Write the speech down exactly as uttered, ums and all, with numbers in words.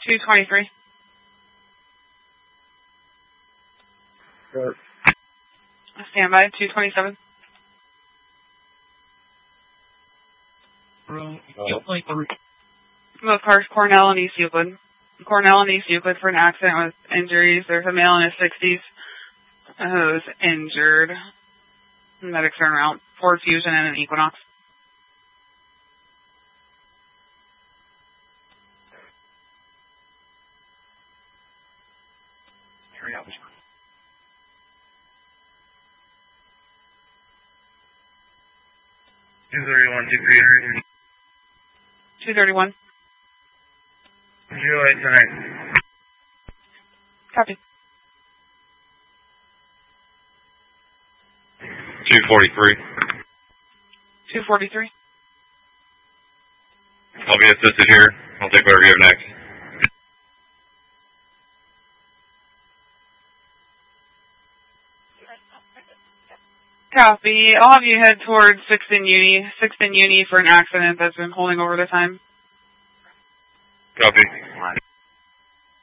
two twenty-three. Sure. Stand by, two twenty-seven. Both cars, Cornell and East Euclid. Cornell and East Euclid for an accident with injuries. There's a male in his sixties who's injured. Medics are around Ford Fusion and an Equinox. two thirty-one, two thirty-one. two thirty-one. zero eight nine. Copy. two forty-three. two forty-three. I'll be assisted here. I'll take whatever you have next. Copy. I'll have you head towards sixth and Uni. sixth and Uni for an accident that's been holding over the time. Copy.